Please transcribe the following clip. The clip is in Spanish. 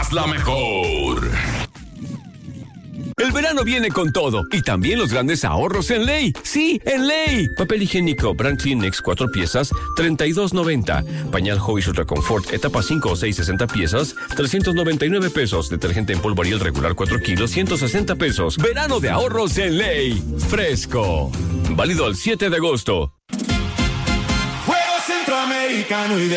es la mejor. El verano viene con todo y también los grandes ahorros en Ley. ¡Sí, en Ley! Papel higiénico Brand Kleenex 4 piezas, $32.90. Pañal Hobbies Ultra Comfort, etapa 5 o 6, 60 piezas, $399. Detergente en polvo Ariel regular 4 kilos, $160. Verano de ahorros en Ley. Fresco. Válido al 7 de agosto. Juego Centroamericano y de